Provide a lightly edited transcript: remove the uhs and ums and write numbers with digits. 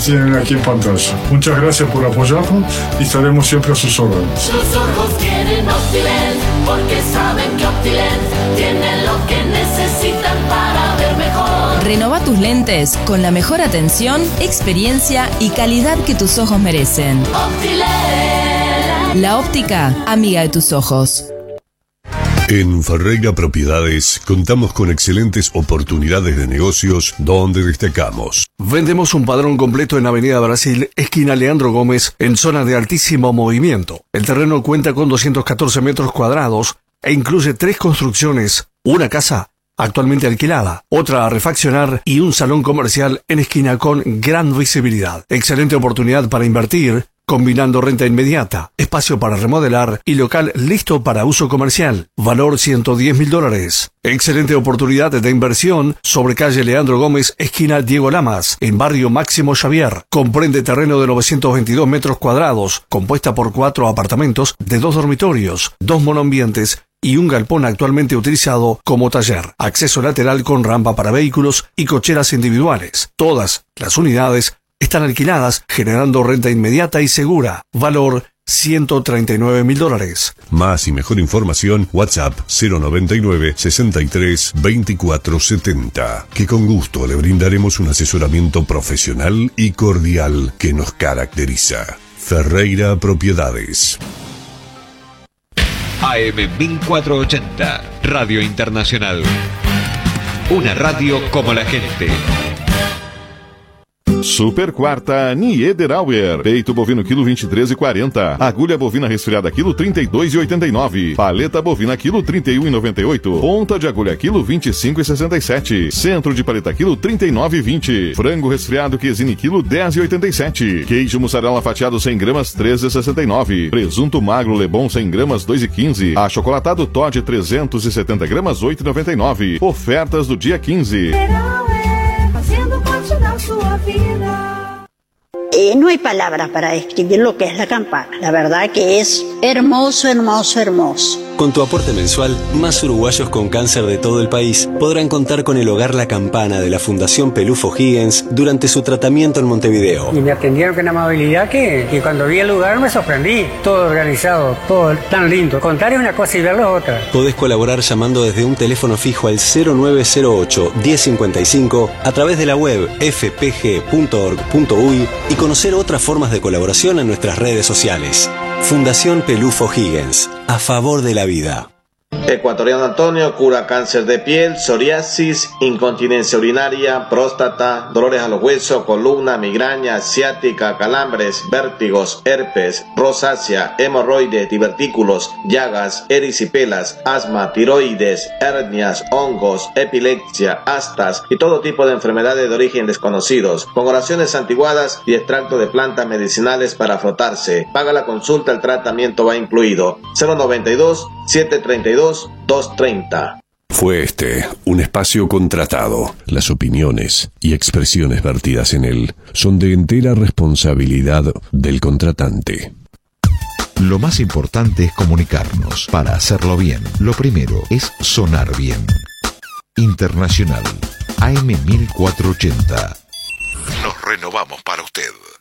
tienen aquí en pantalla. Muchas gracias por apoyarnos y estaremos siempre a sus órdenes. Sus ojos tienen Optilens, porque saben que Optilens tienen lo que necesitan para ver mejor. Renova tus lentes con la mejor atención, experiencia y calidad que tus ojos merecen. Optilens. La óptica, amiga de tus ojos. En Ferreira Propiedades contamos con excelentes oportunidades de negocios donde destacamos. Vendemos un padrón completo en Avenida Brasil, esquina Leandro Gómez, en zona de altísimo movimiento. El terreno cuenta con 214 metros cuadrados e incluye 3 construcciones, una casa actualmente alquilada, otra a refaccionar y un salón comercial en esquina con gran visibilidad. Excelente oportunidad para invertir, combinando renta inmediata, espacio para remodelar y local listo para uso comercial. Valor $110.000. Excelente oportunidad de inversión sobre calle Leandro Gómez, esquina Diego Lamas, en barrio Máximo Xavier. Comprende terreno de 922 metros cuadrados, compuesta por 4 apartamentos de 2 dormitorios, 2 monoambientes y un galpón actualmente utilizado como taller. Acceso lateral con rampa para vehículos y cocheras individuales. Todas las unidades están alquiladas, generando renta inmediata y segura. Valor $139.000. Más y mejor información, WhatsApp 099 63 24 70. Que con gusto le brindaremos un asesoramiento profesional y cordial que nos caracteriza. Ferreira Propiedades. AM 1480, Radio Internacional. Una radio como la gente. Super quarta Niederauer. Peito bovino quilo 23,40. Agulha bovina resfriada quilo 32,89. Paleta bovina quilo 31,98. Ponta de agulha quilo 25,67. Centro de paleta quilo 39,20. Frango resfriado quesine quilo 10,87. Queijo mussarela fatiado 100 gramas 13,69. Presunto magro Lebon 100 gramas 2,15. Achocolatado Toddy 370 gramas 8,99. Ofertas do dia 15. No hay palabras para describir lo que es la campana. La verdad que es hermoso, hermoso, hermoso. Con tu aporte mensual, más uruguayos con cáncer de todo el país podrán contar con el Hogar La Campana de la Fundación Pelufo Higgins durante su tratamiento en Montevideo. Y me atendieron con una amabilidad que cuando vi el lugar me sorprendí. Todo organizado, todo tan lindo. Contar es una cosa y verlo es otra. Podés colaborar llamando desde un teléfono fijo al 0908 1055 a través de la web fpg.org.uy y conocer otras formas de colaboración en nuestras redes sociales. Fundación Pelufo Higgins, a favor de la vida. Ecuatoriano Antonio cura cáncer de piel, psoriasis, incontinencia urinaria, próstata, dolores a los huesos, columna, migraña, ciática, calambres, vértigos, herpes, rosácea, hemorroides, divertículos, llagas, erisipelas, asma, tiroides, hernias, hongos, epilepsia, astas y todo tipo de enfermedades de origen desconocidos, con oraciones antiguadas y extracto de plantas medicinales para frotarse. Paga la consulta, el tratamiento va incluido. 092-732-230. Fue un espacio contratado. Las opiniones y expresiones vertidas en él son de entera responsabilidad del contratante. Lo más importante es comunicarnos para hacerlo bien. Lo primero es sonar bien. Internacional AM 1480. Nos renovamos para usted.